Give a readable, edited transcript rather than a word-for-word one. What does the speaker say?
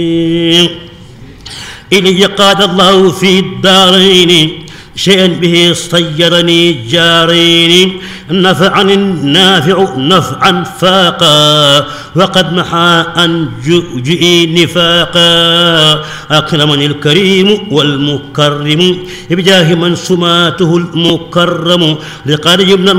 إلي قاد الله في الدارين شيئا به صيرني جارين، نفعني النافع نفعا فاقا وقد محى عن جوجئي نفاقا، أكرمني الكريم والمكرم بجاه من سماته المكرم لقريب